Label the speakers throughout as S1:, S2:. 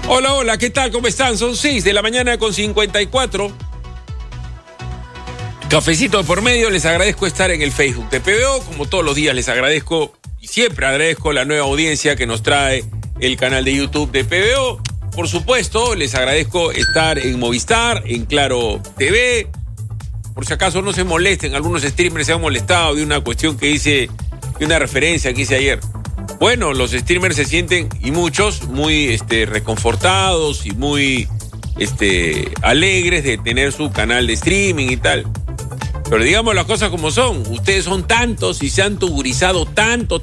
S1: Hola, hola, ¿qué tal? ¿Cómo están? Son 6 de la mañana con 54. Cafecito de por medio, les agradezco estar en el Facebook de PBO. Como todos los días les agradezco y siempre agradezco la nueva audiencia que nos trae el canal de YouTube de PBO. Por supuesto, les agradezco estar en Movistar, en Claro TV. Por si acaso no se molesten, algunos streamers se han molestado de una cuestión que hice, de una referencia que hice ayer. Bueno, los streamers se sienten, y muchos, muy reconfortados y muy alegres de tener su canal de streaming y tal. Pero digamos las cosas como son. Ustedes son tantos y se han tugurizado tanto.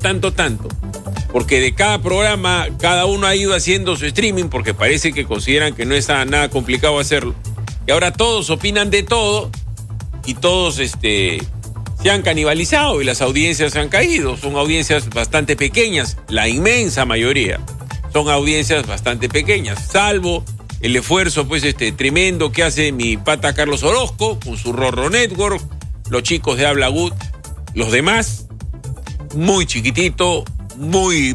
S1: Porque de cada programa, cada uno ha ido haciendo su streaming porque parece que consideran que no es nada complicado hacerlo. Y ahora todos opinan de todo y todos se han canibalizado y las audiencias se han caído. Son audiencias bastante pequeñas, la inmensa mayoría son audiencias bastante pequeñas, salvo el esfuerzo tremendo que hace mi pata Carlos Orozco con su Rorro Network, los chicos de Habla Good, los demás, muy chiquitito, muy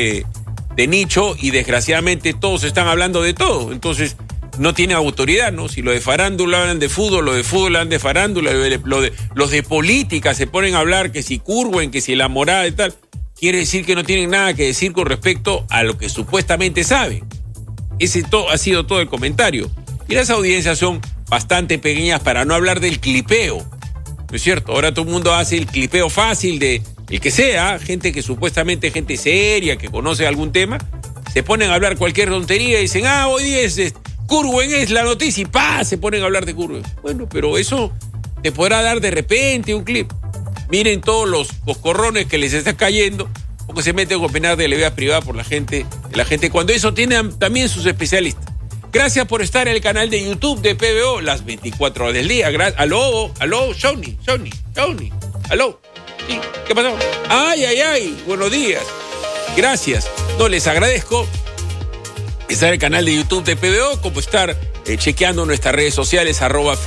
S1: de nicho, y desgraciadamente todos están hablando de todo, entonces no tiene autoridad, ¿no? Si lo de farándula hablan de fútbol, lo de fútbol hablan de farándula, los de política se ponen a hablar que si Curwen, que si la morada y tal, quiere decir que no tienen nada que decir con respecto a lo que supuestamente saben. Ese ha sido todo el comentario. Y las audiencias son bastante pequeñas, para no hablar del clipeo, ¿no es cierto? Ahora todo el mundo hace el clipeo fácil de el que sea, gente que supuestamente, gente seria, que conoce algún tema, se ponen a hablar cualquier tontería y dicen, hoy día es Curwen es la noticia, y se ponen a hablar de Curwen. Bueno, pero eso te podrá dar de repente un clip. Miren todos los coscorrones que les está cayendo, porque se meten a opinar de la vida privada por la gente, cuando eso tiene también sus especialistas. Gracias por estar en el canal de YouTube de PBO las 24 horas del día. Aló, Johnny, aló. ¿Sí? ¿Qué pasó? Ay, buenos días. Gracias. No, les agradezco estar en el canal de YouTube de PBO, como estar chequeando nuestras redes sociales, arroba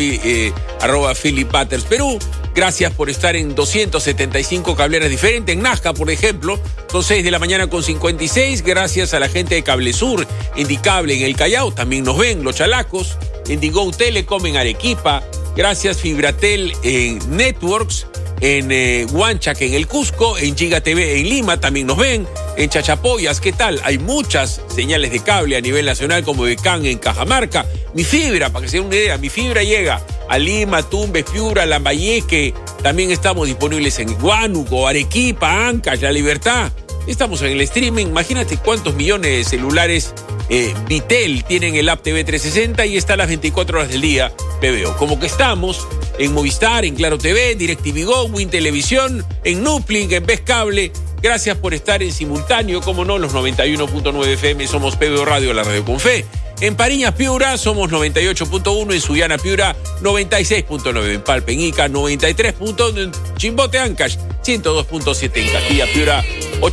S1: Philip Butters Perú. Gracias por estar en 275 cableras diferentes. En Nazca, por ejemplo, son 6 de la mañana con 56. Gracias a la gente de Cable Sur, Indicable en el Callao, también nos ven, los chalacos. En Digo Telecom en Arequipa. Gracias Fibratel en Networks. En Huanchac en el Cusco, en Giga TV en Lima también nos ven, en Chachapoyas, ¿qué tal? Hay muchas señales de cable a nivel nacional, como Becán en Cajamarca. Mi fibra, para que se den una idea, mi fibra llega a Lima, Tumbes, Piura, Lambayeque. También estamos disponibles en Huánuco, Arequipa, Ancash, La Libertad. Estamos en el streaming. Imagínate cuántos millones de celulares Vitel tienen el app TV 360 y está a las 24 horas del día PBO. Como que estamos en Movistar, en Claro TV, DirecTV Go, Win Televisión, en Nuplink, en Ves Cable. Gracias por estar en simultáneo, como no, los 91.9 FM, somos PBO Radio, la radio con fe. En Pariñas, Piura, somos 98.1, en Sullana, Piura, 96.9, en Palpe, en Ica, 93.1, en Chimbote, Ancash, 102.7, en Castilla, Piura,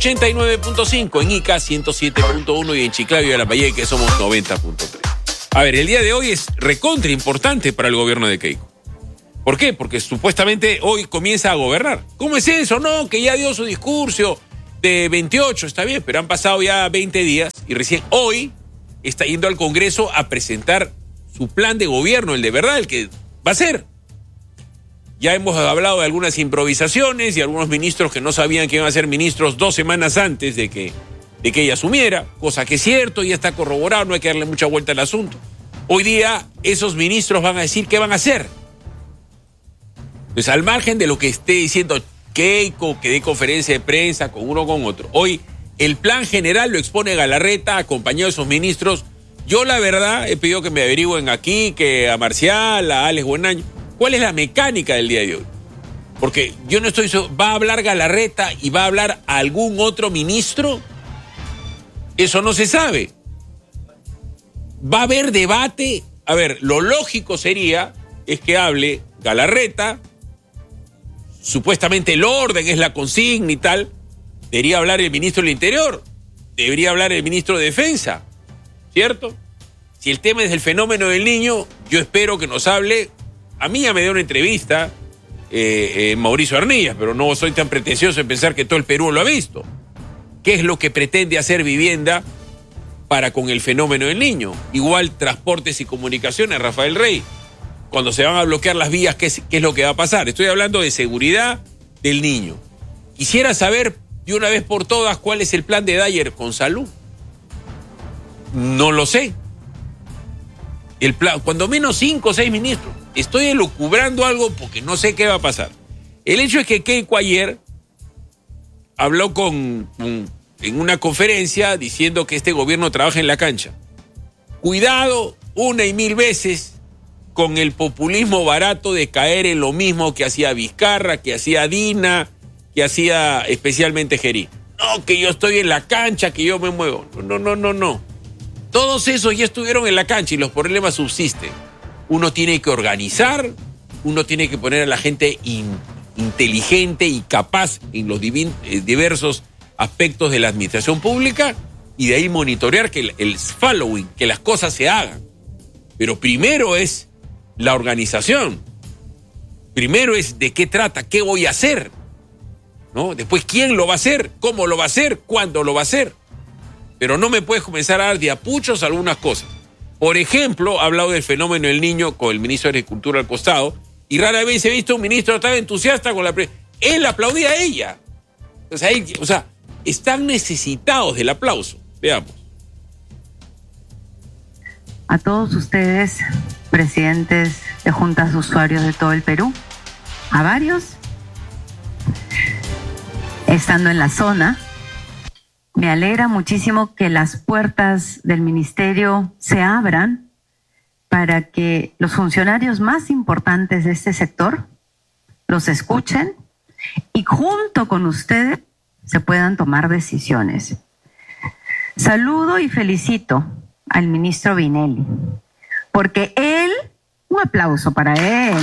S1: 89.5, en Ica, 107.1 y en Chiclayo de Lambayeque somos 90.3. A ver, el día de hoy es recontra importante para el gobierno de Keiko. ¿Por qué? Porque supuestamente hoy comienza a gobernar. ¿Cómo es eso? No, que ya dio su discurso de 28, está bien, pero han pasado ya 20 días y recién hoy está yendo al Congreso a presentar su plan de gobierno, el de verdad, el que va a ser. Ya hemos hablado de algunas improvisaciones y algunos ministros que no sabían que iban a ser ministros 2 semanas antes de que ella asumiera, cosa que es cierto, ya está corroborado, no hay que darle mucha vuelta al asunto. Hoy día esos ministros van a decir qué van a hacer. Pues al margen de lo que esté diciendo Keiko, que dé conferencia de prensa con uno o con otro, hoy el plan general lo expone Galarreta acompañado de sus ministros. Yo la verdad he pedido que me averigüen aquí, que a Marcial, a Alex Buenaño, ¿cuál es la mecánica del día de hoy? Porque yo no estoy seguro, ¿va a hablar Galarreta y va a hablar algún otro ministro? Eso no se sabe. ¿Va a haber debate? A ver, lo lógico sería es que hable Galarreta, supuestamente el orden es la consigna y tal. Debería hablar el ministro del Interior, debería hablar el ministro de Defensa, ¿cierto? Si el tema es el fenómeno del niño, yo espero que nos hable. A mí ya me dio una entrevista Mauricio Arnillas, pero no soy tan pretencioso en pensar que todo el Perú lo ha visto. ¿Qué es lo que pretende hacer Vivienda para con el fenómeno del Niño. Igual Transportes y Comunicaciones, Rafael Rey. Cuando se van a bloquear las vías, ¿qué es lo que va a pasar? Estoy hablando de seguridad del niño. Quisiera saber de una vez por todas cuál es el plan de Dyer con salud. No lo sé. El plan, cuando menos 5 o 6 ministros. Estoy elucubrando algo porque no sé qué va a pasar. El hecho es que Keiko ayer habló en una conferencia diciendo que este gobierno trabaja en la cancha. Cuidado 1 y 1000 veces con el populismo barato de caer en lo mismo que hacía Vizcarra, que hacía Dina, que hacía especialmente Gerí. No, que yo estoy en la cancha, que yo me muevo. No. Todos esos ya estuvieron en la cancha y los problemas subsisten. Uno tiene que organizar, uno tiene que poner a la gente inteligente y capaz en los diversos aspectos de la administración pública y de ahí monitorear que el following, que las cosas se hagan. Pero primero es la organización. Primero es de qué trata, qué voy a hacer, ¿no? Después quién lo va a hacer, cómo lo va a hacer, cuándo lo va a hacer. Pero no me puedes comenzar a dar de apuchos algunas cosas. Por ejemplo, ha hablado del fenómeno del Niño con el ministro de Agricultura al costado y rara vez he visto un ministro tan entusiasta con la él aplaudía a ella. O sea, están necesitados del aplauso. Veamos.
S2: A todos ustedes, presidentes de juntas de usuarios de todo el Perú, a varios, estando en la zona, me alegra muchísimo que las puertas del ministerio se abran para que los funcionarios más importantes de este sector los escuchen y junto con ustedes se puedan tomar decisiones. Saludo y felicito al ministro Vinelli, porque él, un aplauso para él.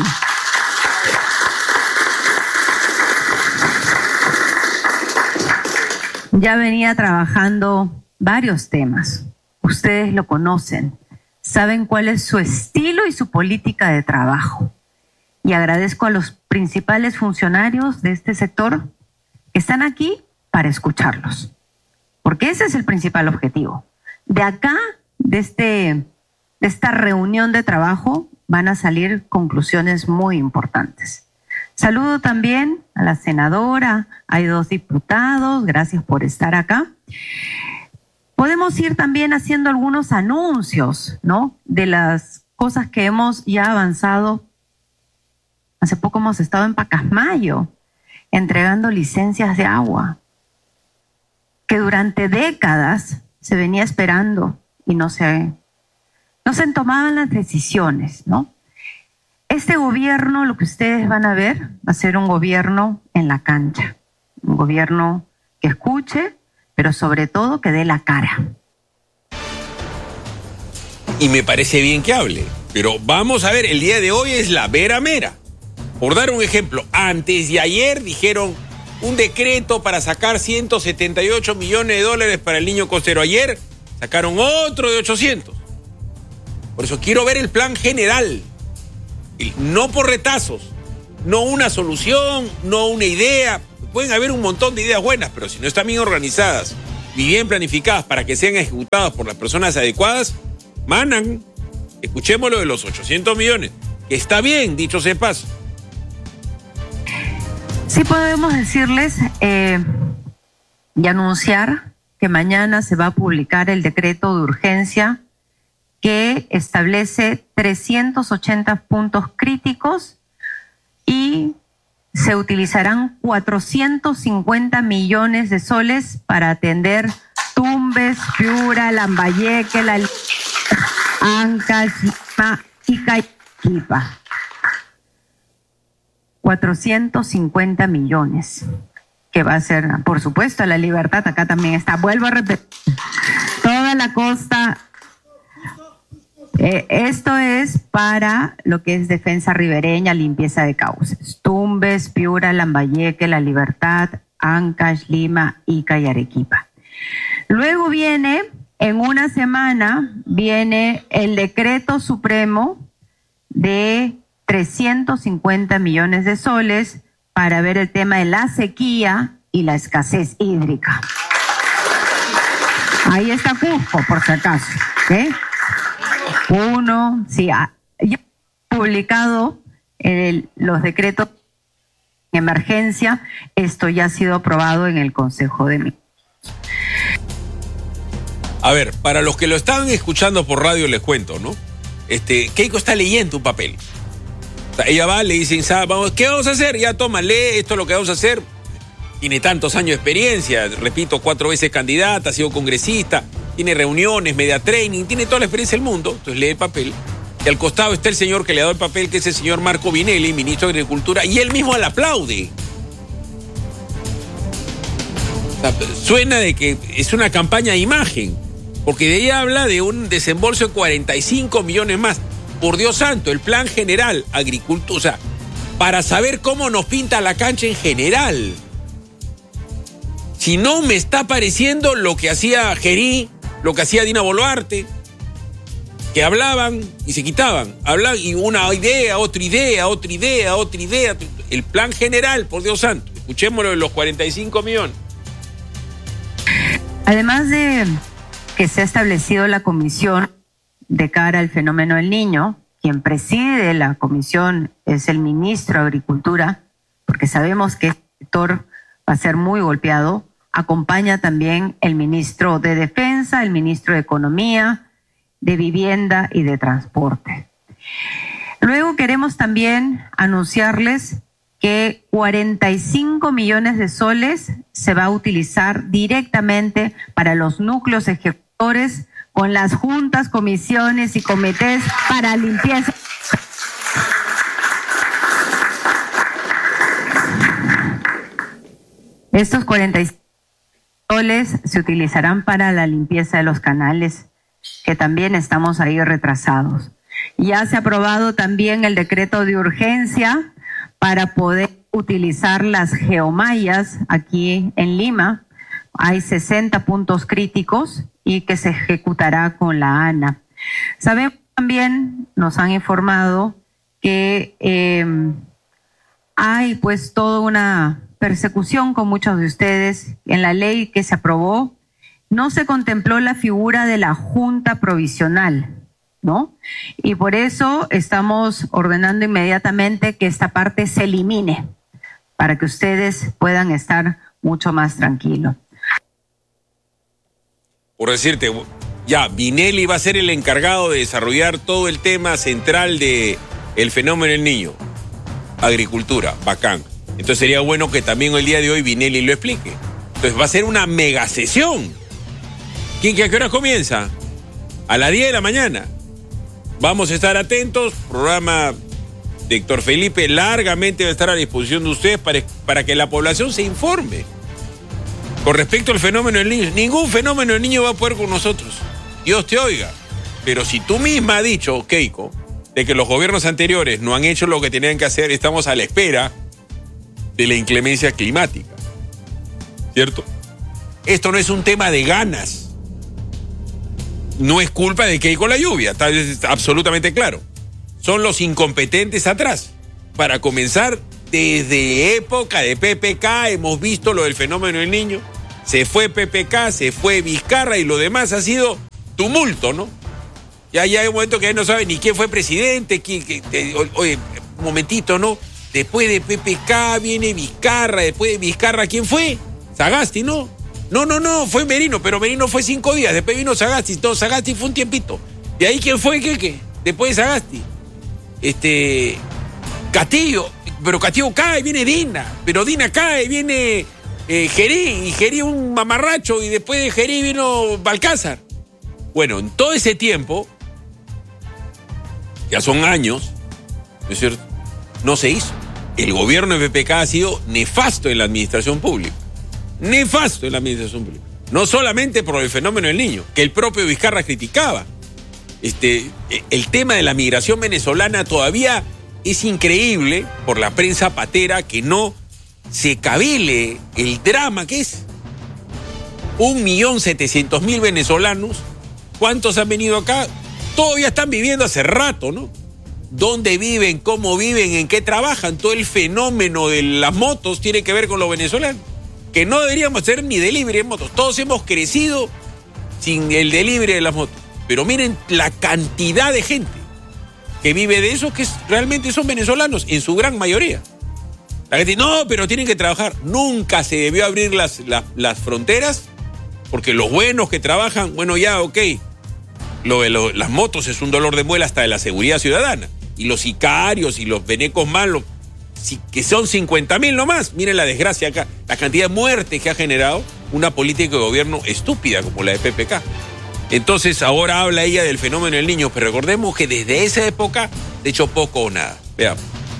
S2: Ya venía trabajando varios temas. Ustedes lo conocen, saben cuál es su estilo y su política de trabajo. Y agradezco a los principales funcionarios de este sector que están aquí para escucharlos, porque ese es el principal objetivo. De acá, de esta reunión de trabajo, van a salir conclusiones muy importantes. Saludo también a la senadora, hay 2 diputados, gracias por estar acá. Podemos ir también haciendo algunos anuncios, ¿no? De las cosas que hemos ya avanzado. Hace poco hemos estado en Pacasmayo, entregando licencias de agua, que durante décadas se venía esperando y no se tomaban las decisiones, ¿no? Este gobierno, lo que ustedes van a ver, va a ser un gobierno en la cancha, un gobierno que escuche, pero sobre todo que dé la cara.
S1: Y me parece bien que hable, pero vamos a ver, el día de hoy es la vera mera. Por dar un ejemplo, antes de ayer dijeron un decreto para sacar 178 millones de dólares para el niño costero. Ayer sacaron otro de 800. Por eso quiero ver el plan general. No por retazos, no una solución, no una idea. Pueden haber un montón de ideas buenas, pero si no están bien organizadas y bien planificadas para que sean ejecutadas por las personas adecuadas, manan. Escuchemos lo de los 800 millones, que está bien, dicho sea de paso.
S2: Sí podemos decirles y anunciar que mañana se va a publicar el decreto de urgencia que establece 380 puntos críticos y se utilizarán 450 millones de soles para atender Tumbes, Piura, Lambayeque, Ancash, y Caiquipa. 450 millones, que va a ser, por supuesto, La Libertad, acá también está, vuelvo a repetir, toda la costa. Esto es para lo que es defensa ribereña, limpieza de cauces. Tumbes, Piura, Lambayeque, La Libertad, Ancash, Lima, Ica y Arequipa. Luego viene, en una semana, viene el decreto supremo de 350 millones de soles para ver el tema de la sequía y la escasez hídrica. Ahí está Cusco, por si acaso. Uno, sí, ya he publicado los decretos de emergencia. Esto ya ha sido aprobado en el Consejo de Ministros.
S1: A ver, para los que lo estaban escuchando por radio les cuento, ¿no? Keiko está leyendo un papel. O sea, ella va, le dicen, ¿qué vamos a hacer? Ya toma, lee, esto es lo que vamos a hacer. Tiene tantos años de experiencia, repito, 4 veces candidata, ha sido congresista, tiene reuniones, media training, tiene toda la experiencia del mundo, entonces lee el papel. Y al costado está el señor que le ha dado el papel, que es el señor Marco Vinelli, ministro de Agricultura, y él mismo le aplaude. O sea, suena de que es una campaña de imagen, porque de ahí habla de un desembolso de 45 millones más. Por Dios santo, el plan general, agricultura, o sea, para saber cómo nos pinta la cancha en general. Si no me está pareciendo lo que hacía Gerí, lo que hacía Dina Boluarte, que hablaban y se quitaban. Hablaban y una idea, otra idea, otra idea, otra idea. El plan general, por Dios santo. Escuchémoslo de los 45 millones.
S2: Además de que se ha establecido la comisión de cara al fenómeno del Niño, quien preside la comisión es el ministro de Agricultura, porque sabemos que este sector va a ser muy golpeado. Acompaña también el ministro de Defensa, el ministro de Economía, de Vivienda y de Transporte. Luego queremos también anunciarles que 45 millones de soles se va a utilizar directamente para los núcleos ejecutores con las juntas, comisiones y comités para limpieza. Estos 45 soles se utilizarán para la limpieza de los canales, que también estamos ahí retrasados. Ya se ha aprobado también el decreto de urgencia para poder utilizar las geomallas aquí en Lima. Hay 60 puntos críticos y que se ejecutará con la ANA. Sabemos también, nos han informado que hay pues toda una persecución con muchos de ustedes. En la ley que se aprobó no se contempló la figura de la Junta Provisional, ¿no? Y por eso estamos ordenando inmediatamente que esta parte se elimine para que ustedes puedan estar mucho más tranquilos.
S1: Por decirte, ya, Vinelli va a ser el encargado de desarrollar todo el tema central de el fenómeno del Niño. Agricultura, bacán. Entonces sería bueno que también el día de hoy Vinelli lo explique. Entonces va a ser una mega sesión. ¿A qué hora comienza? A las 10 de la mañana. Vamos a estar atentos. Programa de Héctor Felipe largamente va a estar a disposición de ustedes para que la población se informe. Con respecto al fenómeno del niño, ningún fenómeno del niño va a poder con nosotros. Dios te oiga. Pero si tú misma has dicho, Keiko, de que los gobiernos anteriores no han hecho lo que tenían que hacer, estamos a la espera de la inclemencia climática. ¿Cierto? Esto no es un tema de ganas. No es culpa de Keiko la lluvia, está absolutamente claro. Son los incompetentes atrás. Para comenzar, desde época de PPK hemos visto lo del fenómeno del niño. Se fue PPK, se fue Vizcarra y lo demás ha sido tumulto, ¿no? Ya hay un momento que ya no sabe ni quién fue presidente, oye, un momentito, ¿no? Después de PPK viene Vizcarra, después de Vizcarra, ¿quién fue? Sagasti, ¿no? No, fue Merino, pero Merino fue 5 días, después vino Sagasti, todo Sagasti fue un tiempito. ¿De ahí quién fue? ¿Qué? Después de Sagasti. Castillo, pero Castillo cae, viene Dina, pero Dina cae, viene Gerí, y Gerí un mamarracho, y después de Gerí vino Balcázar. Bueno, en todo ese tiempo, ya son años, ¿no es cierto? No se hizo. El gobierno de PPK ha sido nefasto en la administración pública. Nefasto en la administración pública. No solamente por el fenómeno del niño, que el propio Vizcarra criticaba. El tema de la migración venezolana todavía es increíble por la prensa patera que no se cabele el drama que es. 1.700.000 venezolanos. ¿Cuántos han venido acá? Todavía están viviendo hace rato, ¿no? ¿Dónde viven? ¿Cómo viven? ¿En qué trabajan? Todo el fenómeno de las motos tiene que ver con los venezolanos. Que no deberíamos ser ni delivery en motos. Todos hemos crecido sin el delivery de las motos. Pero miren la cantidad de gente que vive de eso, que realmente son venezolanos, en su gran mayoría. La gente dice, no, pero tienen que trabajar. Nunca se debió abrir las fronteras, porque los buenos que trabajan, bueno, ya, ok. Las motos es un dolor de muela hasta de la seguridad ciudadana. Y los sicarios y los venecos malos, que son 50.000 nomás. Miren la desgracia acá, la cantidad de muertes que ha generado una política de gobierno estúpida como la de PPK. Entonces ahora habla ella del fenómeno del niño, pero recordemos que desde esa época se ha hecho poco o nada. Veamos.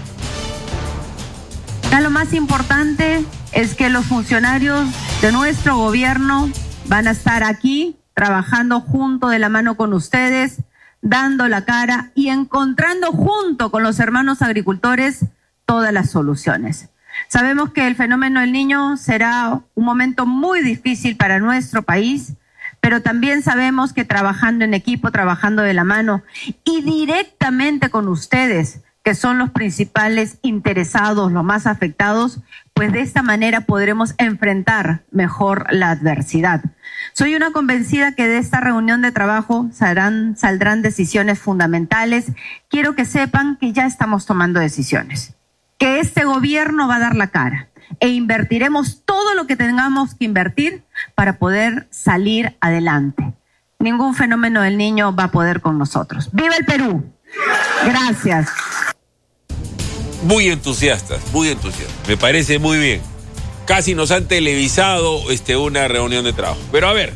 S2: Ya lo más importante es que los funcionarios de nuestro gobierno van a estar aquí trabajando junto de la mano con ustedes, dando la cara y encontrando junto con los hermanos agricultores todas las soluciones. Sabemos que el fenómeno del niño será un momento muy difícil para nuestro país, pero también sabemos que trabajando en equipo, trabajando de la mano y directamente con ustedes, que son los principales interesados, los más afectados, pues de esta manera podremos enfrentar mejor la adversidad. Soy una convencida que de esta reunión de trabajo saldrán decisiones fundamentales. Quiero que sepan que ya estamos tomando decisiones, que este gobierno va a dar la cara e invertiremos todo lo que tengamos que invertir para poder salir adelante. Ningún fenómeno del niño va a poder con nosotros. ¡Viva el Perú! Gracias.
S1: Muy entusiastas, muy entusiastas. Me parece muy bien. Casi nos han televisado una reunión de trabajo. Pero a ver,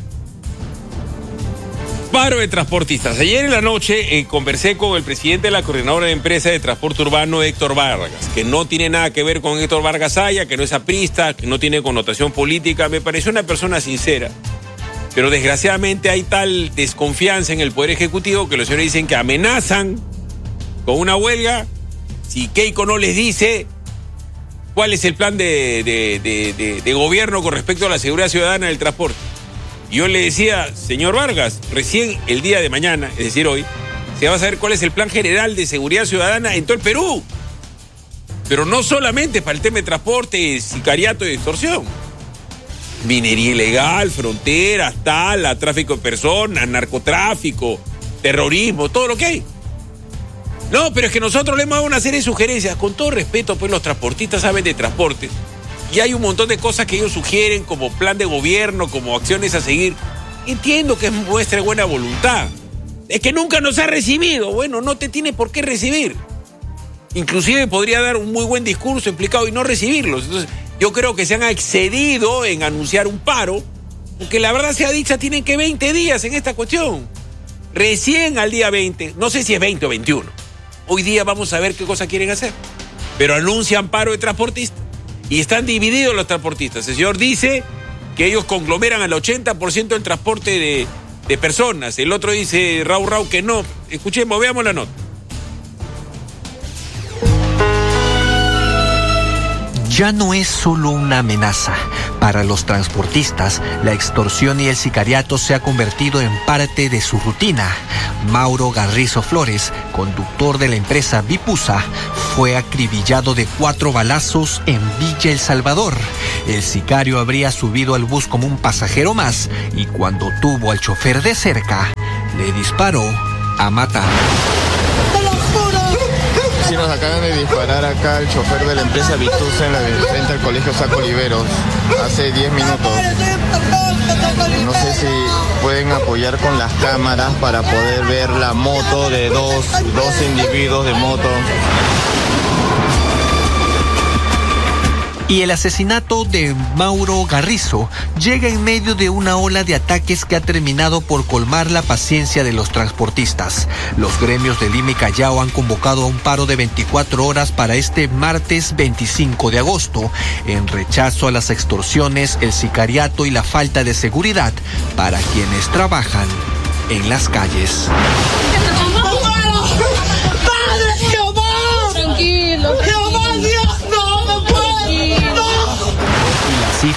S1: paro de transportistas. Ayer en la noche conversé con el presidente de la Coordinadora de Empresa de Transporte Urbano, Héctor Vargas, que no tiene nada que ver con Héctor Vargas Aya, que no es aprista, que no tiene connotación política. Me pareció una persona sincera. Pero desgraciadamente hay tal desconfianza en el Poder Ejecutivo que los señores dicen que amenazan con una huelga si Keiko no les dice cuál es el plan de gobierno con respecto a la seguridad ciudadana del transporte. Y yo le decía, señor Vargas, recién el día de mañana, es decir hoy, se va a saber cuál es el plan general de seguridad ciudadana en todo el Perú. Pero no solamente para el tema de transporte, sicariato y extorsión. Minería ilegal, fronteras, tala, tráfico de personas, narcotráfico, terrorismo, todo lo que hay. No, pero es que nosotros le hemos dado una serie de sugerencias. Con todo respeto, pues los transportistas saben de transporte. Y hay un montón de cosas que ellos sugieren como plan de gobierno, como acciones a seguir. Entiendo que es muestra de buena voluntad. Es que nunca nos ha recibido. Bueno, no te tiene por qué recibir. Inclusive podría dar un muy buen discurso implicado y no recibirlos. Entonces, yo creo que se han excedido en anunciar un paro, porque la verdad sea dicha, tienen que 20 días en esta cuestión. Recién al día 20, no sé si es 20 o 21. Hoy día vamos a ver qué cosa quieren hacer. Pero anuncian paro de transportistas. Y están divididos los transportistas. El señor dice que ellos conglomeran al 80% del transporte de personas. El otro dice, Rau, que no. Escuchemos, veamos la nota.
S3: Ya no es solo una amenaza. Para los transportistas, la extorsión y el sicariato se ha convertido en parte de su rutina. Mauro Garrizo Flores, conductor de la empresa Vipusa, fue acribillado de 4 balazos en Villa El Salvador. El sicario habría subido al bus como un pasajero más y cuando tuvo al chofer de cerca, le disparó a matar.
S4: Sí, nos acaban de disparar acá al chofer de la empresa Vipusa frente al colegio Saco Oliveros hace 10 minutos. No sé si pueden apoyar con las cámaras para poder ver la moto de dos individuos de moto.
S3: Y el asesinato de Mauro Garrizo llega en medio de una ola de ataques que ha terminado por colmar la paciencia de los transportistas. Los gremios de Lima y Callao han convocado a un paro de 24 horas para este martes 25 de agosto, en rechazo a las extorsiones, el sicariato y la falta de seguridad para quienes trabajan en las calles.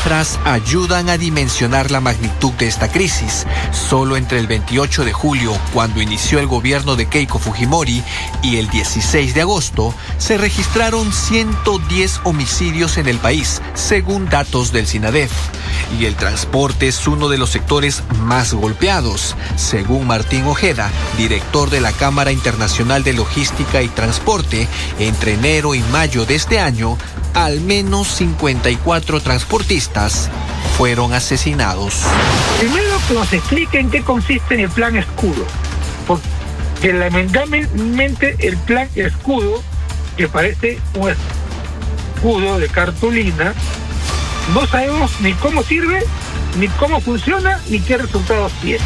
S3: cifras ayudan a dimensionar la magnitud de esta crisis. Solo entre el 28 de julio, cuando inició el gobierno de Keiko Fujimori, y el 16 de agosto, se registraron 110 homicidios en el país, según datos del SINADEF. Y el transporte es uno de los sectores más golpeados, según Martín Ojeda, director de la Cámara Internacional de Logística y Transporte. Entre enero y mayo de este año, al menos 54 transportistas fueron asesinados.
S5: Primero que nos expliquen qué consiste en el plan escudo, porque lamentablemente el plan escudo, que parece un escudo de cartulina, no sabemos ni cómo sirve, ni cómo funciona, ni qué resultados tiene.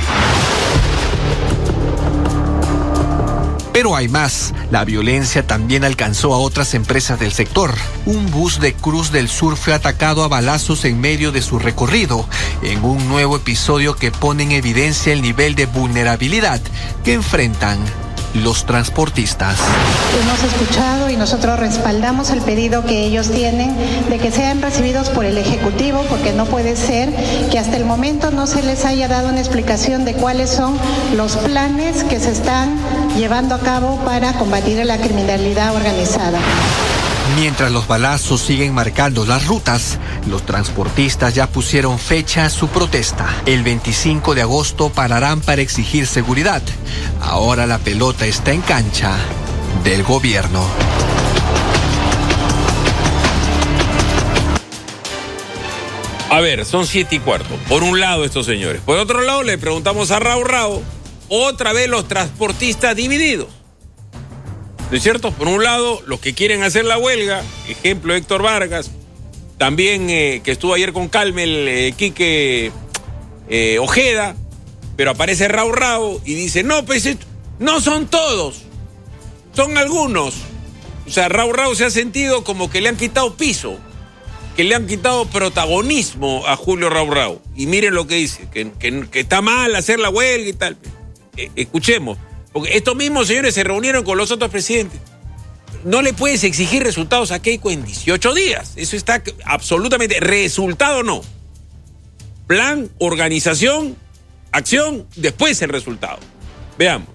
S3: Pero hay más. La violencia también alcanzó a otras empresas del sector. Un bus de Cruz del Sur fue atacado a balazos en medio de su recorrido, en un nuevo episodio que pone en evidencia el nivel de vulnerabilidad que enfrentan los transportistas.
S6: Hemos escuchado y nosotros respaldamos el pedido que ellos tienen de que sean recibidos por el Ejecutivo, porque no puede ser que hasta el momento no se les haya dado una explicación de cuáles son los planes que se están llevando a cabo para combatir la criminalidad organizada.
S3: Mientras los balazos siguen marcando las rutas, los transportistas ya pusieron fecha a su protesta. El 25 de agosto pararán para exigir seguridad. Ahora la pelota está en cancha del gobierno.
S1: A ver, son 7:15. Por un lado estos señores. Por otro lado le preguntamos a Rao, otra vez los transportistas divididos. ¿No es cierto? Por un lado, los que quieren hacer la huelga, ejemplo Héctor Vargas, también que estuvo ayer con Calme, Quique Ojeda, pero aparece Rao y dice, no, pues no son todos, son algunos. O sea, Rao se ha sentido como que le han quitado piso, que le han quitado protagonismo a Julio Rao. Y miren lo que dice, que está mal hacer la huelga y tal. Escuchemos. Porque estos mismos señores se reunieron con los otros presidentes. No le puedes exigir resultados a Keiko en 18 días. Eso está absolutamente... Resultado no. Plan, organización, acción, después el resultado. Veamos.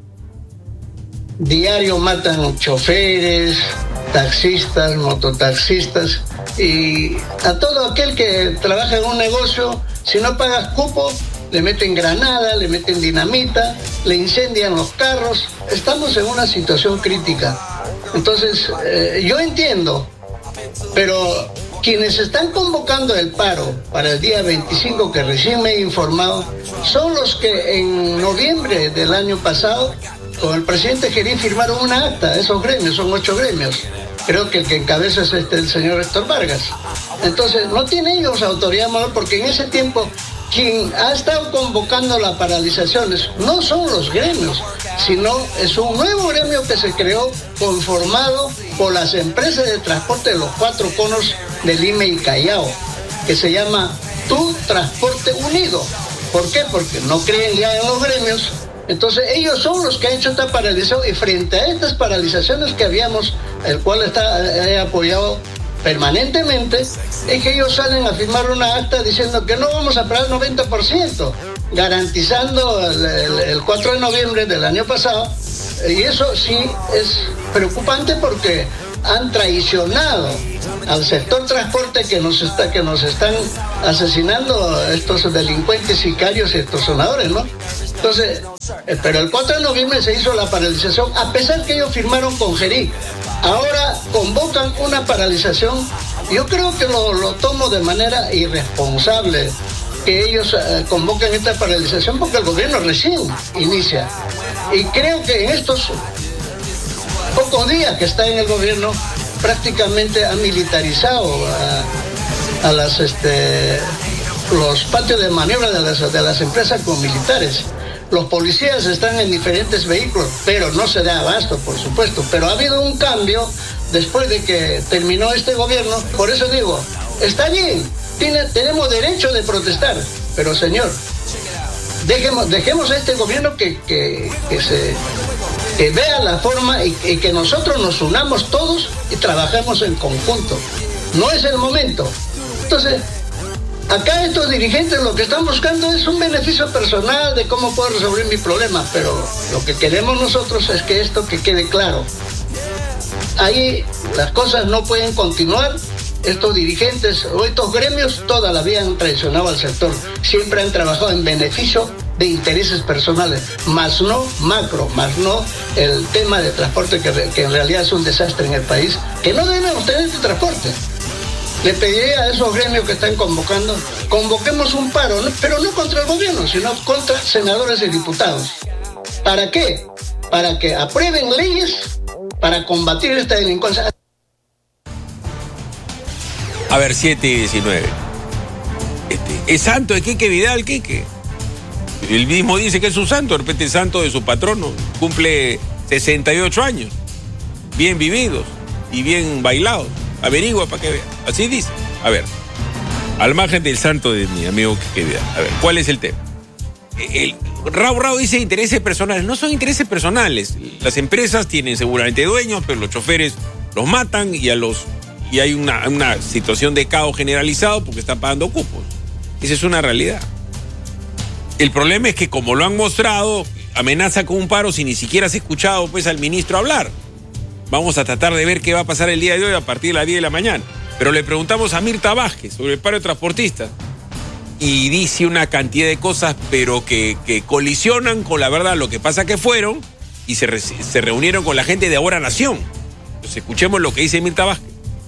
S7: Diario matan choferes, taxistas, mototaxistas y a todo aquel que trabaja en un negocio, si no pagas cupo, le meten granada, le meten dinamita, le incendian los carros. Estamos en una situación crítica. Entonces, yo entiendo, pero quienes están convocando el paro para el día 25, que recién me he informado, son los que en noviembre del año pasado, con el presidente Gerín, firmaron una acta. Esos gremios, son 8 gremios. Creo que el que encabeza es el señor Héctor Vargas. Entonces, no tienen ellos autoridad moral, porque en ese tiempo quien ha estado convocando las paralizaciones no son los gremios, sino es un nuevo gremio que se creó conformado por las empresas de transporte de los 4 conos de Lima y Callao, que se llama Tu Transporte Unido. ¿Por qué? Porque no creen ya en los gremios. Entonces ellos son los que han hecho esta paralización, y frente a estas paralizaciones que habíamos, el cual he apoyado permanentemente, es que ellos salen a firmar una acta diciendo que no vamos a pagar 90%, garantizando el 4 de noviembre del año pasado, y eso sí es preocupante porque han traicionado al sector transporte que nos están asesinando estos delincuentes, sicarios y extorsionadores, ¿no? Entonces, pero el 4 de noviembre se hizo la paralización, a pesar que ellos firmaron con Gerí. Ahora convocan una paralización. Yo creo que lo tomo de manera irresponsable que ellos convoquen esta paralización, porque el gobierno recién inicia. Y creo que en estos pocos días que está en el gobierno, prácticamente ha militarizado a los patios de maniobra de las empresas con militares. Los policías están en diferentes vehículos, pero no se da abasto, por supuesto. Pero ha habido un cambio después de que terminó este gobierno. Por eso digo, está bien, tenemos derecho de protestar, pero señor, dejemos a este gobierno que vea la forma y que nosotros nos unamos todos y trabajemos en conjunto. No es el momento. Entonces, Acá estos dirigentes lo que están buscando es un beneficio personal de cómo puedo resolver mi problema, pero lo que queremos nosotros es que esto que quede claro. Ahí las cosas no pueden continuar. Estos dirigentes o estos gremios toda la vida han traicionado al sector. Siempre han trabajado en beneficio de intereses personales, más no macro, más no el tema de transporte que en realidad es un desastre en el país, que no debemos tener este transporte. Le pediría a esos gremios que están convocando, convoquemos un paro, pero no contra el gobierno, sino contra senadores y diputados. ¿Para qué? Para que aprueben leyes para combatir esta delincuencia.
S1: A ver, 7:19. Es santo de Quique Vidal, Quique. Él mismo dice que es su santo, de repente es santo de su patrono. Cumple 68 años. Bien vividos y bien bailados. Averigua para que vea. Así dice. A ver, al margen del santo de mi amigo Quique Vidal. A ver, ¿cuál es el tema? Rao dice intereses personales. No son intereses personales. Las empresas tienen seguramente dueños, pero los choferes los matan y hay una situación de caos generalizado porque están pagando cupos. Esa es una realidad. El problema es que, como lo han mostrado, amenaza con un paro si ni siquiera has escuchado pues al ministro hablar. Vamos a tratar de ver qué va a pasar el día de hoy a partir de las 10 de la mañana. Pero le preguntamos a Mirta Vázquez sobre el paro de transportistas y dice una cantidad de cosas, pero que colisionan con la verdad. Lo que pasa que fueron y se reunieron con la gente de Ahora Nación. Entonces escuchemos lo que dice Mirta Vázquez.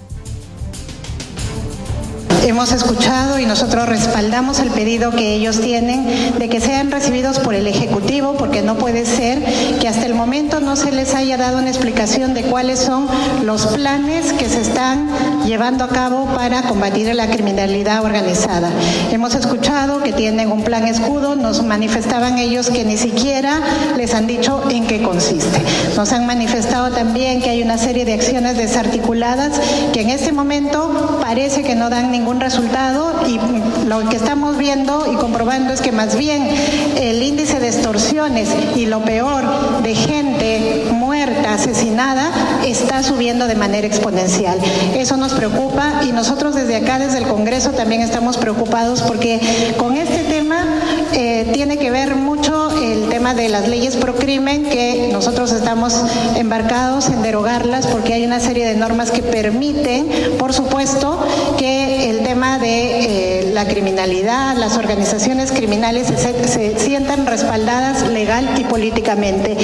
S6: Hemos escuchado y nosotros respaldamos el pedido que ellos tienen de que sean recibidos por el Ejecutivo, porque no puede ser que hasta el momento no se les haya dado una explicación de cuáles son los planes que se están llevando a cabo para combatir la criminalidad organizada. Hemos escuchado que tienen un plan escudo, nos manifestaban ellos que ni siquiera les han dicho en qué consiste. Nos han manifestado también que hay una serie de acciones desarticuladas que en este momento parece que no dan ningún resultado, y lo que estamos viendo y comprobando es que más bien el índice de extorsiones y lo peor de gente muerta, asesinada, está subiendo de manera exponencial. Eso nos preocupa y nosotros desde acá, desde el Congreso, también estamos preocupados porque con este tema tiene que ver mucho el tema de las leyes pro crimen, que nosotros estamos embarcados en derogarlas porque hay una serie de normas que permiten, por supuesto, que el tema de la criminalidad, las organizaciones criminales se sientan respaldadas legal y políticamente.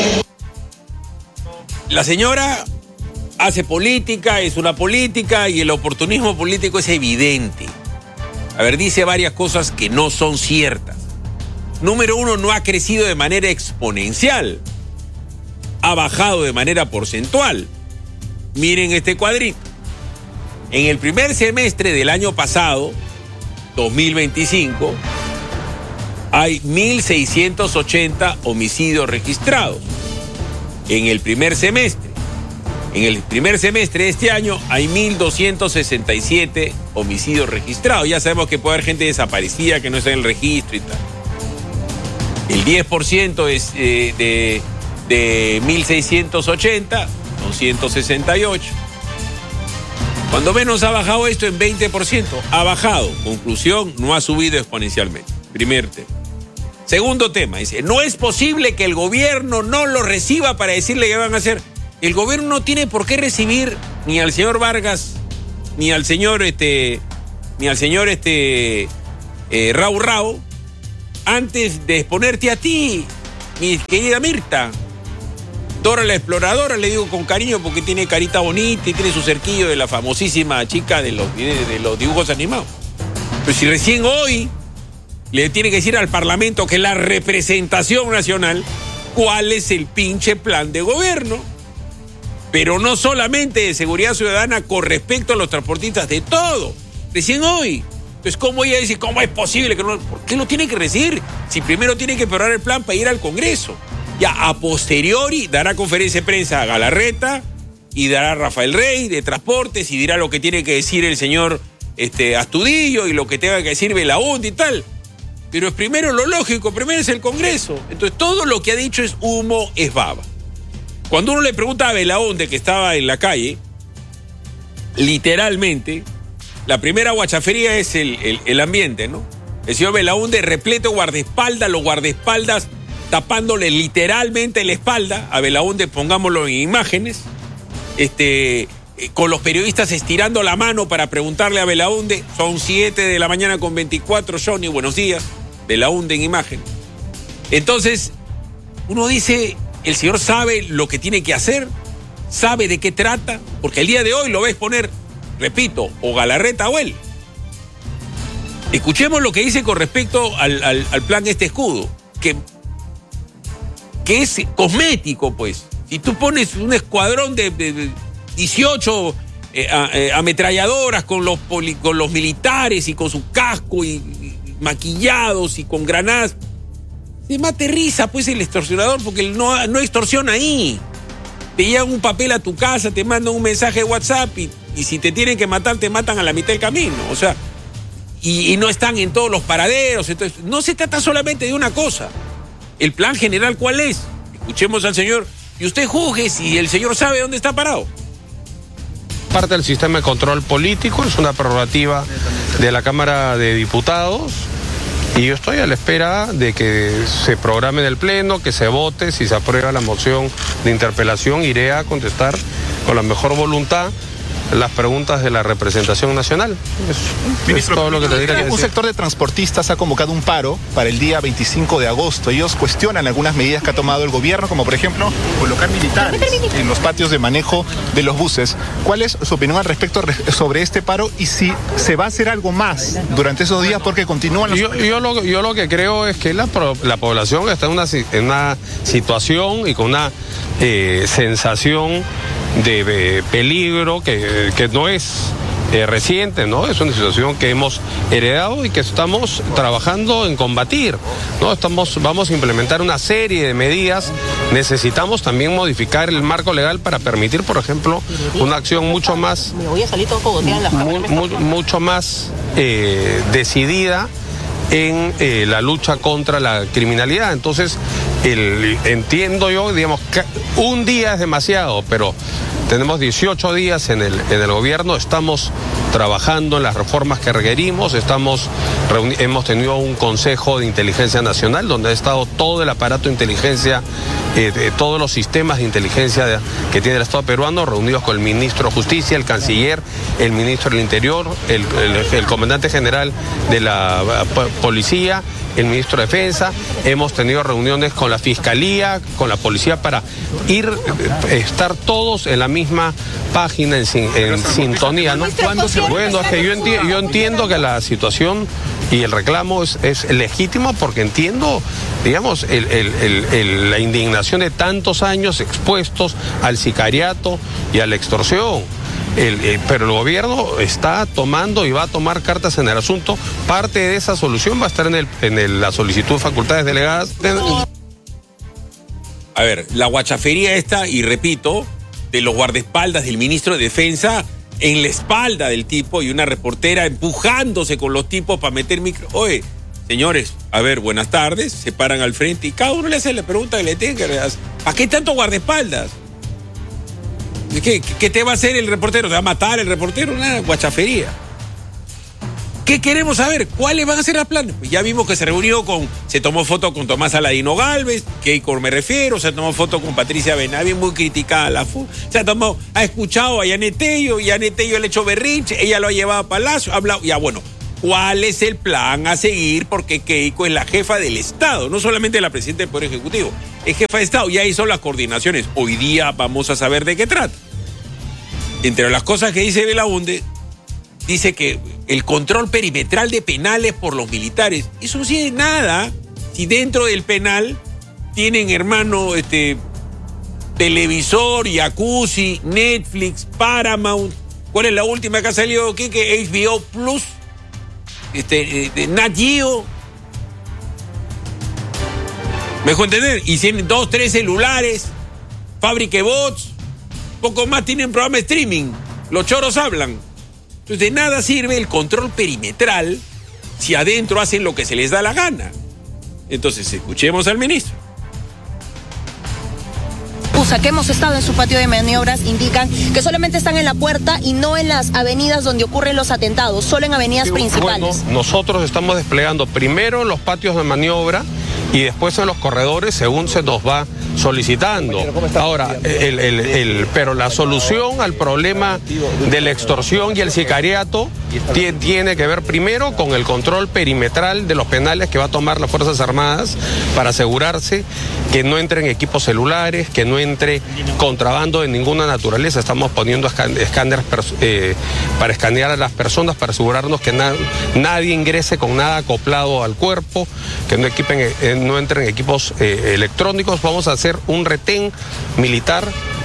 S1: La señora hace política, es una política y el oportunismo político es evidente. A ver, dice varias cosas que no son ciertas. Número uno, no ha crecido de manera exponencial. Ha bajado de manera porcentual. Miren este cuadrito. En el primer semestre del año pasado, 2025, hay 1.680 homicidios registrados. En el primer semestre de este año hay 1.267 homicidios registrados. Ya sabemos que puede haber gente desaparecida que no está en el registro y tal. El 10% es de 1.680, 268. Cuando menos ha bajado esto en 20%, ha bajado. Conclusión, no ha subido exponencialmente. Primer tema. Segundo tema, dice, no es posible que el gobierno no lo reciba para decirle qué van a hacer. El gobierno no tiene por qué recibir ni al señor Vargas, ni al señor Rao, antes de exponerte a ti, mi querida Mirta. Dora la Exploradora, le digo con cariño porque tiene carita bonita y tiene su cerquillo de la famosísima chica de los dibujos animados. Pero si recién hoy le tiene que decir al Parlamento, que es la representación nacional, cuál es el pinche plan de gobierno. Pero no solamente de seguridad ciudadana con respecto a los transportistas, de todo. Recién hoy. Entonces, ¿cómo ella dice, cómo es posible que no? ¿Por qué lo tiene que decir? Si primero tiene que preparar el plan para ir al Congreso. Ya a posteriori dará conferencia de prensa a Galarreta y dará a Rafael Rey de Transportes y dirá lo que tiene que decir el señor Astudillo y lo que tenga que decir Belaúnde y tal. Pero es primero lo lógico, primero es el Congreso. Entonces todo lo que ha dicho es humo, es baba. Cuando uno le pregunta a Belaúnde, que estaba en la calle, literalmente La primera guachafería es el ambiente, ¿no? El señor Belaúnde repleto de guardaespaldas, los guardaespaldas tapándole literalmente la espalda a Belaúnde, pongámoslo en imágenes, con los periodistas estirando la mano para preguntarle a Belaúnde. Son 7:24 a.m, Johnny, buenos días. Belaúnde en imagen. Entonces, uno dice, el señor sabe lo que tiene que hacer, sabe de qué trata, porque el día de hoy lo ves poner, repito, o Galarreta o él. Escuchemos lo que dice con respecto al plan escudo, que es cosmético, pues. Si tú pones un escuadrón de 18 ametralladoras con los militares y con su casco y maquillados y con granadas, se mate risa, pues, el extorsionador, porque él no extorsiona ahí. Te llevan un papel a tu casa, te mandan un mensaje de WhatsApp y si te tienen que matar, te matan a la mitad del camino. O sea, y no están en todos los paraderos. Entonces, no se trata solamente de una cosa. ¿El plan general cuál es? Escuchemos al señor y usted juzgue si el señor sabe dónde está parado.
S8: Parte del sistema de control político, es una prerrogativa de la Cámara de Diputados y yo estoy a la espera de que se programe en el Pleno, que se vote, si se aprueba la moción de interpelación, iré a contestar con la mejor voluntad las preguntas de la representación nacional. Es todo lo que tendría que decir.
S9: Un sector de transportistas ha convocado un paro para el día 25 de agosto. Ellos cuestionan algunas medidas que ha tomado el gobierno, como por ejemplo colocar militares en los patios de manejo de los buses. ¿Cuál es su opinión al respecto sobre este paro y si se va a hacer algo más durante esos días porque continúan los...
S8: Yo lo que creo es que la población está en una situación y con una sensación de peligro que no es reciente, ¿no? Es una situación que hemos heredado y que estamos trabajando en combatir, ¿no? Vamos a implementar una serie de medidas. Necesitamos también modificar el marco legal para permitir, por ejemplo, una acción mucho más decidida en la lucha contra la criminalidad. Entonces, entiendo yo, digamos, que un día es demasiado, pero tenemos 18 días en el gobierno, estamos trabajando en las reformas que requerimos, hemos tenido un Consejo de Inteligencia Nacional donde ha estado todo el aparato de inteligencia, todos los sistemas de inteligencia que tiene el Estado peruano, reunidos con el ministro de Justicia, el canciller, el ministro del Interior, el comandante general de la policía, el ministro de Defensa. Hemos tenido reuniones con la Fiscalía, con la Policía, para estar todos en la misma página, en sintonía, ¿no? Bueno, es que yo entiendo que la situación y el reclamo es legítimo, porque entiendo, digamos, la indignación de tantos años expuestos al sicariato y a la extorsión. Pero el gobierno está tomando y va a tomar cartas en el asunto. Parte de esa solución va a estar en la solicitud de facultades delegadas.
S1: A ver, la guachafería esta, y repito, de los guardaespaldas del ministro de Defensa en la espalda del tipo y una reportera empujándose con los tipos para meter micro. Oye, señores, a ver, buenas tardes, se paran al frente y cada uno le hace la pregunta que le tenga. ¿Para qué tanto guardaespaldas? ¿Qué te va a hacer el reportero? ¿Te va a matar el reportero? Una guachafería. ¿Qué queremos saber? ¿Cuáles van a ser los planes? Pues ya vimos que se tomó foto con Tomás Aladino Gálvez, me refiero, se tomó foto con Patricia Benavides, muy criticada la ha escuchado a Yanet Tello, Yanet Tello le echó berrinche, ella lo ha llevado a Palacio, ha hablado, ya bueno, ¿cuál es el plan a seguir? Porque Keiko es la jefa del Estado, no solamente la presidenta del Poder Ejecutivo, es jefa de Estado, ya hizo las coordinaciones. Hoy día vamos a saber de qué trata. Entre las cosas que dice Belaúnde, dice que el control perimetral de penales por los militares, eso no sirve de nada si dentro del penal tienen, hermano, televisor, jacuzzi, Netflix, Paramount. ¿Cuál es la última que ha salido aquí? Que HBO Plus, Nat Geo. ¿Me dejo entender? Y tienen 2, 3 celulares, fábrica de bots, poco más tienen programa de streaming. Los choros hablan. Entonces, de nada sirve el control perimetral si adentro hacen lo que se les da la gana. Entonces, escuchemos al ministro.
S10: CUSA, que hemos estado en su patio de maniobras, indican que solamente están en la puerta y no en las avenidas donde ocurren los atentados, solo en avenidas principales.
S8: Bueno, nosotros estamos desplegando primero los patios de maniobra y después en los corredores según se nos va solicitando. Ahora, pero la solución al problema de la extorsión y el sicariato tiene que ver primero con el control perimetral de los penales que va a tomar las Fuerzas Armadas para asegurarse que no entren equipos celulares, que no entre contrabando de ninguna naturaleza. Estamos poniendo escáneres para escanear a las personas, para asegurarnos que nadie ingrese con nada acoplado al cuerpo, que no entren equipos electrónicos. Vamos a hacer un retén militar,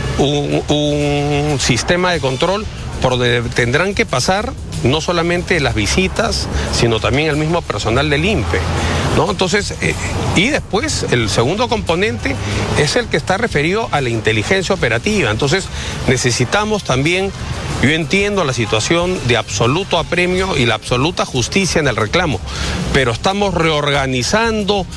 S8: un sistema de control por donde tendrán que pasar no solamente las visitas, sino también el mismo personal del INPE, ¿no? Entonces, y después el segundo componente es el que está referido a la inteligencia operativa. Entonces, necesitamos también, yo entiendo la situación de absoluto apremio y la absoluta justicia en el reclamo, pero estamos reorganizando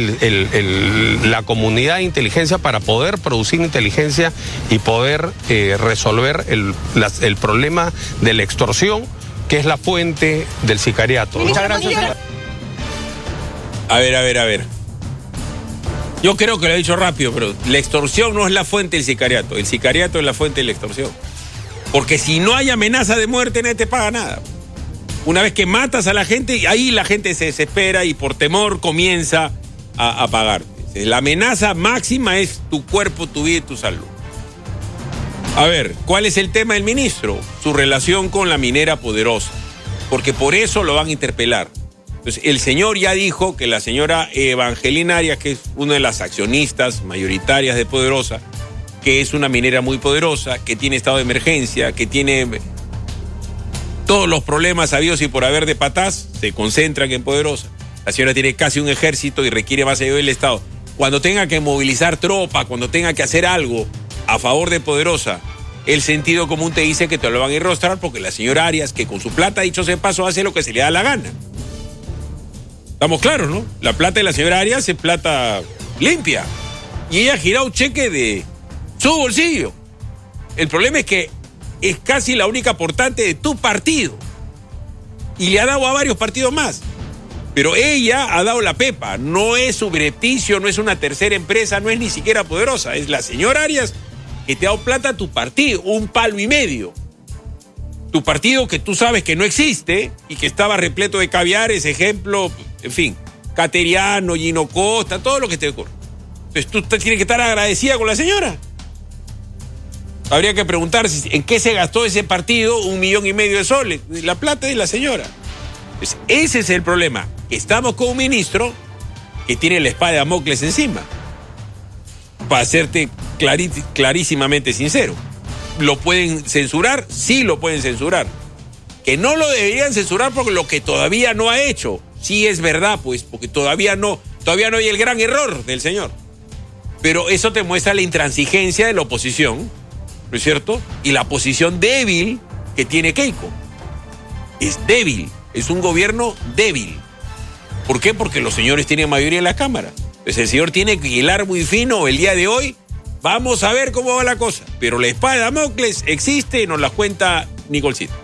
S8: la comunidad de inteligencia para poder producir inteligencia y poder resolver el problema de la extorsión, que es la fuente del sicariato.
S1: Muchas gracias. A ver. Yo creo que lo he dicho rápido, pero la extorsión no es la fuente del sicariato. El sicariato es la fuente de la extorsión. Porque si no hay amenaza de muerte, nadie te paga nada. Una vez que matas a la gente, ahí la gente se desespera y por temor comienza a pagarte. La amenaza máxima es tu cuerpo, tu vida y tu salud. A ver, ¿cuál es el tema del ministro? Su relación con la minera Poderosa, porque por eso lo van a interpelar. Entonces, el señor ya dijo que la señora Evangelina Arias, que es una de las accionistas mayoritarias de Poderosa, que es una minera muy poderosa, que tiene estado de emergencia, que tiene todos los problemas habidos y por haber de patas, se concentran en Poderosa. La señora tiene casi un ejército y requiere más ayuda del Estado. Cuando tenga que movilizar tropa, cuando tenga que hacer algo a favor de Poderosa, el sentido común te dice que te lo van a enrostrar porque la señora Arias, que con su plata, dicho sea de paso, hace lo que se le da la gana. Estamos claros, ¿no? La plata de la señora Arias es plata limpia. Y ella ha girado cheque de su bolsillo. El problema es que es casi la única aportante de tu partido. Y le ha dado a varios partidos más. Pero ella ha dado la pepa. No es subrepticio, no es una tercera empresa, no es ni siquiera Poderosa. Es la señora Arias que te ha dado plata a tu partido, 1,5 palos. Tu partido que tú sabes que no existe y que estaba repleto de caviares, ejemplo, en fin, Cateriano, Gino Costa, todo lo que te ocurre. Entonces tú tienes que estar agradecida con la señora. Habría que preguntarse en qué se gastó ese partido 1,5 millones de soles. La plata de la señora. Entonces, ese es el problema. Estamos con un ministro que tiene la espada de Damocles encima. Para serte clarísimamente sincero. ¿Lo pueden censurar? Sí, lo pueden censurar. Que no lo deberían censurar porque lo que todavía no ha hecho. Sí es verdad, pues, porque todavía no hay el gran error del señor. Pero eso te muestra la intransigencia de la oposición, ¿no es cierto? Y la posición débil que tiene Keiko. Es débil, es un gobierno débil. ¿Por qué? Porque los señores tienen mayoría en la Cámara. Pues el señor tiene que hilar muy fino el día de hoy. Vamos a ver cómo va la cosa. Pero la espada de Damocles existe y nos la cuenta Nicolcito.